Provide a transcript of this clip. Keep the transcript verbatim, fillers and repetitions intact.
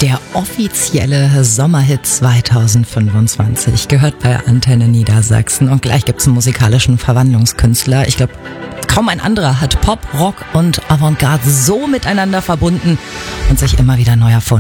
Der offizielle Sommerhit zweitausendfünfundzwanzig gehört bei Antenne Niedersachsen. Und gleich gibt's einen musikalischen Verwandlungskünstler. Ich glaube, kaum ein anderer hat Pop, Rock und Avantgarde so miteinander verbunden und sich immer wieder neu erfunden.